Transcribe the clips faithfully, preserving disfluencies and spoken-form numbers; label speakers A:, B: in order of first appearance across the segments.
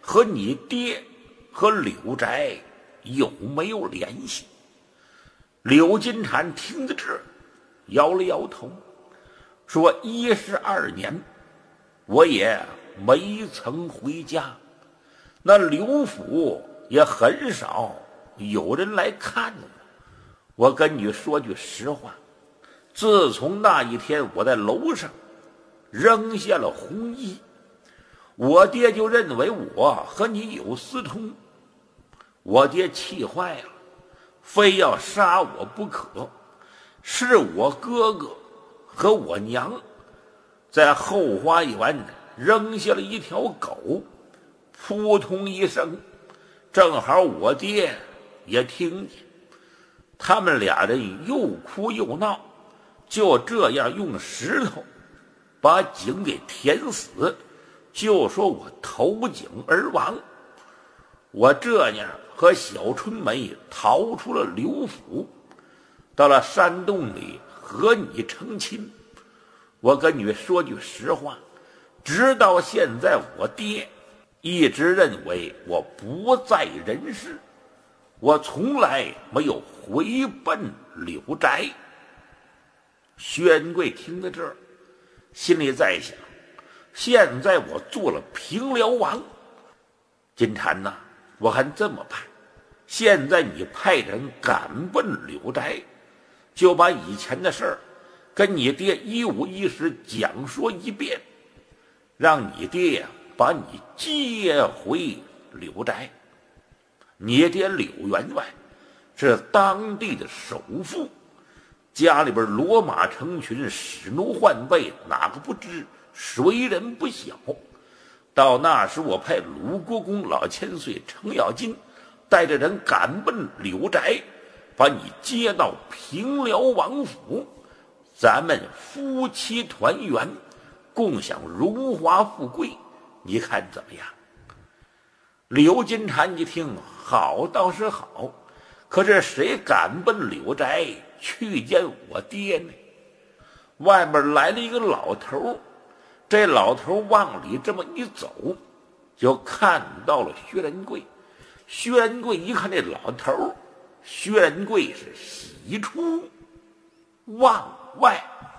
A: 和你爹和柳宅有没有联系？柳金蝉听得这，摇了摇头，说一十二年我也没曾回家，那刘府也很少有人来看我。我跟你说句实话，自从那一天我在楼上扔下了红衣，我爹就认为我和你有私通，我爹气坏了，非要杀我不可。是我哥哥和我娘在后花园扔下了一条狗，扑通一声，正好我爹也听见，他们俩人又哭又闹，就这样用石头把井给填死，就说我投井而亡。我这样和小春梅逃出了刘府，到了山洞里和你成亲。我跟你说句实话，直到现在我爹一直认为我不在人世，我从来没有回奔柳宅。薛仁贵听到这儿，心里在想，现在我做了平辽王，金蝉呐，我还这么办，现在你派人赶奔柳宅，就把以前的事儿跟你爹一五一十讲说一遍，让你爹呀把你接回柳宅。你爹柳员外是当地的首富，家里边骡马成群，使奴换备，哪个不知，谁人不晓。到那时我派鲁国公老千岁程咬金带着人赶奔柳宅，把你接到平辽王府，咱们夫妻团圆，共享荣华富贵，你看怎么样？刘金蝉一听，好倒是好，可是谁敢奔柳宅去见我爹呢？外面来了一个老头，这老头往里这么一走，就看到了薛仁贵。薛仁贵一看这老头，薛仁贵是喜出望外。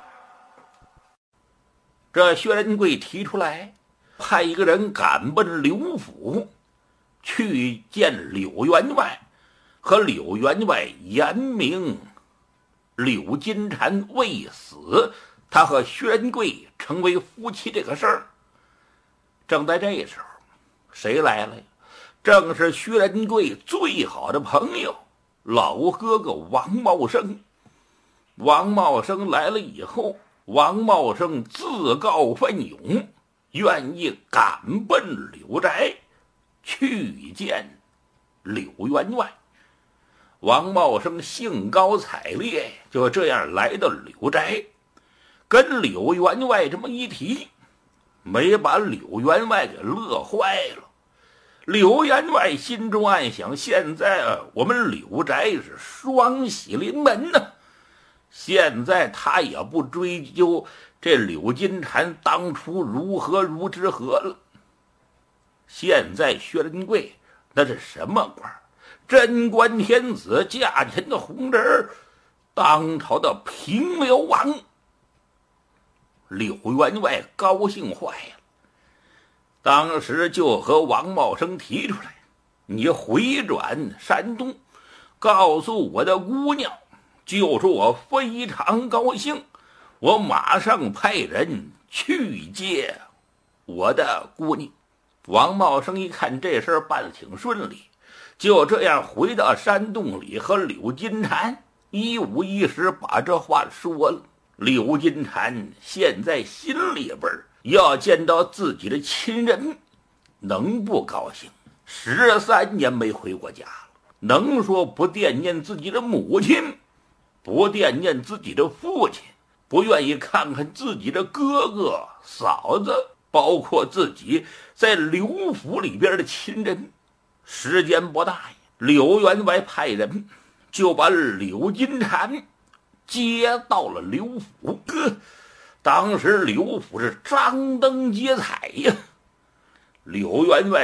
A: 这薛仁贵提出来，派一个人赶奔刘府，去见柳员外，和柳员外言明柳金蝉未死，他和薛仁贵成为夫妻这个事儿。正在这时候，谁来了呀？正是薛仁贵最好的朋友老哥哥王茂生。王茂生来了以后，王茂生自告奋勇，愿意赶奔柳宅去见柳员外。王茂生兴高采烈，就这样来到柳宅，跟柳员外这么一提，没把柳员外给乐坏了。柳员外心中暗想，现在我们柳宅是双喜临门呢、啊，现在他也不追究这柳金蝉当初如何如之何了。现在薛仁贵那是什么官？贞观天子驾前的红人，当朝的平辽王。柳员外高兴坏了，当时就和王茂生提出来，你回转山东，告诉我的姑娘，就说我非常高兴，我马上派人去接我的姑娘。王茂生一看这事儿办得挺顺利，就这样回到山洞里，和柳金蝉一五一十把这话说了。柳金蝉现在心里边要见到自己的亲人，能不高兴？十三年没回过家了，能说不惦念自己的母亲，不惦念自己的父亲，不愿意看看自己的哥哥嫂子，包括自己在刘府里边的亲人？时间不大呀，柳员外派人就把柳金蝉接到了刘府。当时刘府是张灯结彩呀，柳员外